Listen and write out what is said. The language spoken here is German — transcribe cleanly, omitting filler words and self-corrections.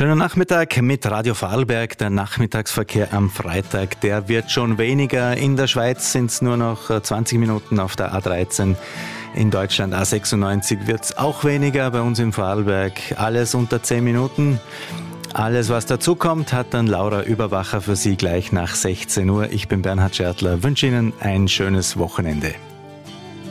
Schönen Nachmittag mit Radio Vorarlberg. Der Nachmittagsverkehr am Freitag, der wird schon weniger. In der Schweiz sind es nur noch 20 Minuten auf der A13. In Deutschland A96 wird es auch weniger. Bei uns im Vorarlberg alles unter 10 Minuten. Alles, was dazukommt, hat dann Laura Überwacher für Sie gleich nach 16 Uhr. Ich bin Bernhard Schertler, wünsche Ihnen ein schönes Wochenende.